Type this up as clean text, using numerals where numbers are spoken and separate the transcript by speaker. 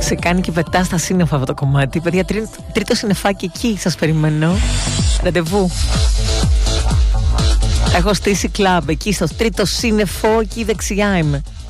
Speaker 1: Σε κάνει και πετά στα σύννεφα αυτό το κομμάτι. Παιδιά, τρίτο συννεφάκι εκεί σας περιμένω. Ραντεβού. Έχω στήσει κλαμπ εκεί στο τρίτο σύννεφο, εκεί δεξιά είμαι.